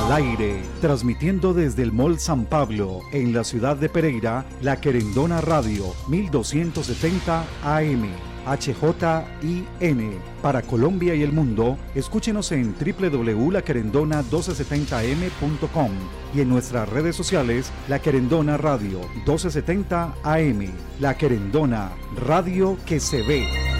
Al aire, transmitiendo desde el Mall San Pablo, en la ciudad de Pereira, La Querendona Radio, 1270 AM, HJIN. Para Colombia y el mundo, escúchenos en www.laquerendona1270am.com y en nuestras redes sociales, La Querendona Radio 1270 AM. La Querendona, radio que se ve.